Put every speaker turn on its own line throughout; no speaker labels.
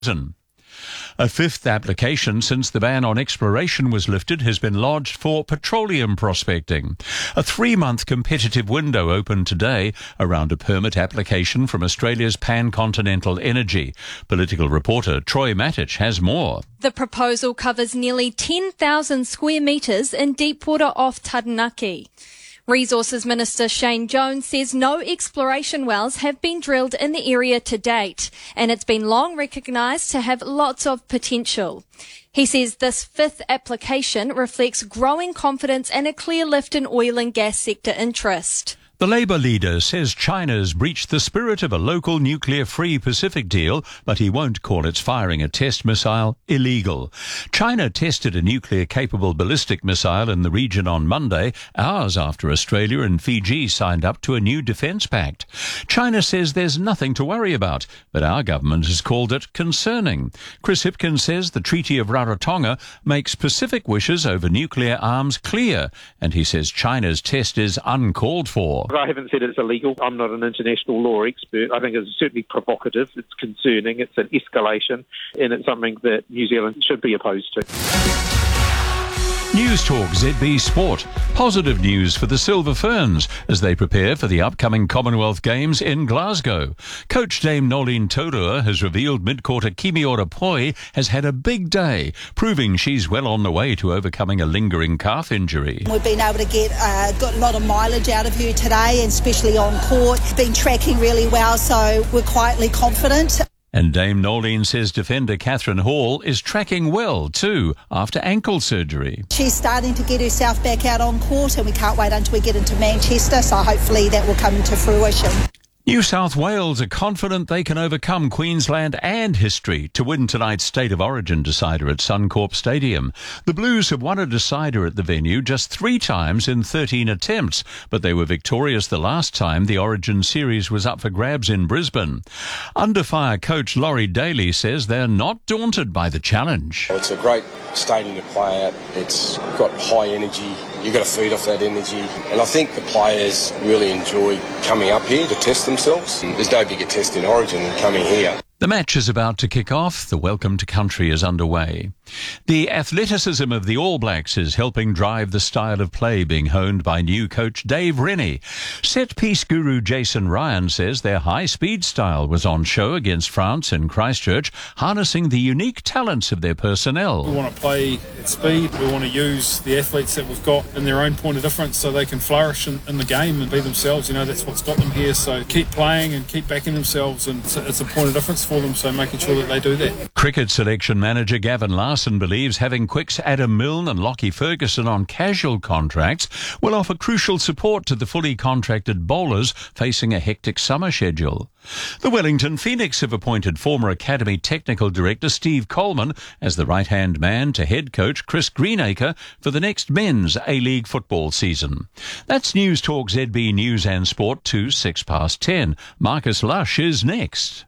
A fifth application since the ban on exploration was lifted has been lodged for petroleum prospecting. A 3-month competitive window opened today around a permit application from Australia's Pan-Continental Energy. Political reporter Troy Matic has more.
The proposal covers nearly 10,000 square metres in deep water off Taranaki. Resources Minister Shane Jones says no exploration wells have been drilled in the area to date, and it's been long recognised to have lots of potential. He says this fifth application reflects growing confidence and a clear lift in oil and gas sector interest.
The Labour leader says China's breached the spirit of a local nuclear-free Pacific deal, but he won't call its firing a test missile illegal. China tested a nuclear-capable ballistic missile in the region on Monday, hours after Australia and Fiji signed up to a new defence pact. China says there's nothing to worry about, but our government has called it concerning. Chris Hipkins says the Treaty of Rarotonga makes Pacific wishes over nuclear arms clear, and he says China's test is uncalled for.
I haven't said it's illegal. I'm not an international law expert. I think it's certainly provocative. It's concerning. It's an escalation, and it's something that New Zealand should be opposed to.
News Talk ZB Sport. Positive news for the Silver Ferns as they prepare for the upcoming Commonwealth Games in Glasgow. Coach Dame Nolene Taurua has revealed midcourter Kimiora Poi has had a big day, proving she's well on the way to overcoming a lingering calf injury.
We've been able to got a lot of mileage out of her today, and especially on court. Been tracking really well, so we're quietly confident.
And Dame Nolene says defender Catherine Hall is tracking well too after ankle surgery.
She's starting to get herself back out on court, and we can't wait until we get into Manchester, so hopefully that will come into fruition.
New South Wales are confident they can overcome Queensland and history to win tonight's State of Origin decider at Suncorp Stadium. The Blues have won a decider at the venue just 3 times in 13 attempts, but they were victorious the last time the Origin series was up for grabs in Brisbane. Under fire coach Laurie Daly says they're not daunted by the challenge.
It's a great stadium to play at. It's got high energy. You've got to feed off that energy. And I think the players really enjoy coming up here to test themselves. There's no bigger test in Origin than coming here.
The match is about to kick off. The Welcome to Country is underway. The athleticism of the All Blacks is helping drive the style of play being honed by new coach Dave Rennie. Set-piece guru Jason Ryan says their high-speed style was on show against France in Christchurch, harnessing the unique talents of their personnel.
We want to play at speed. We want to use the athletes that we've got in their own point of difference so they can flourish in the game and be themselves. You know, that's what's got them here. So keep playing and keep backing themselves, and it's a point of difference for them, so making sure that they do that.
Cricket selection manager Gavin Larson believes having Quick's Adam Milne and Lockie Ferguson on casual contracts will offer crucial support to the fully contracted bowlers facing a hectic summer schedule. The Wellington Phoenix have appointed former Academy Technical Director Steve Coleman as the right-hand man to head coach Chris Greenacre for the next men's A-League football season. That's News Talk ZB News and Sport to 10:06. Marcus Lush is next.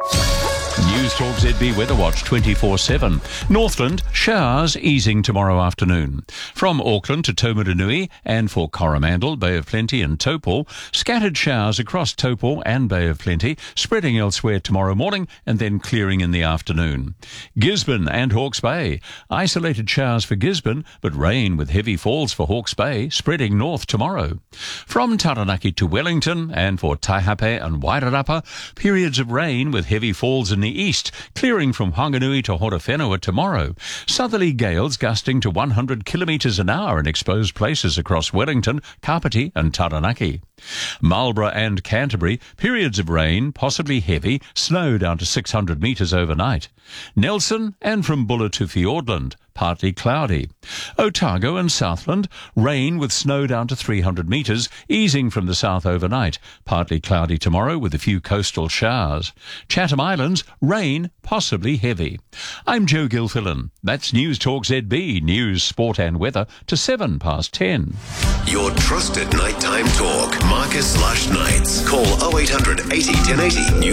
News Talk ZB Weather Watch 24/7. Northland, showers easing tomorrow afternoon. From Auckland to Taumarunui and for Coromandel, Bay of Plenty and Taupo, scattered showers across Taupo and Bay of Plenty, spreading elsewhere tomorrow morning and then clearing in the afternoon. Gisborne and Hawke's Bay, isolated showers for Gisborne, but rain with heavy falls for Hawke's Bay, spreading north tomorrow. From Taranaki to Wellington and for Taihape and Wairarapa, periods of rain with heavy falls in the east, clearing from Honganui to Horowhenua tomorrow. Southerly gales gusting to 100 kilometres an hour in exposed places across Wellington, Kapiti and Taranaki. Marlborough and Canterbury, periods of rain, possibly heavy, snow down to 600 metres overnight. Nelson and from Buller to Fiordland, partly cloudy. Otago and Southland, rain with snow down to 300 metres, easing from the south overnight. Partly cloudy tomorrow with a few coastal showers. Chatham Islands, rain, possibly heavy. I'm Joe Gilfillan. That's News Talk ZB, news, sport and weather to 10:07.
Your trusted nighttime talk. Marcus Lush Nights. Call 0800 80 1080. News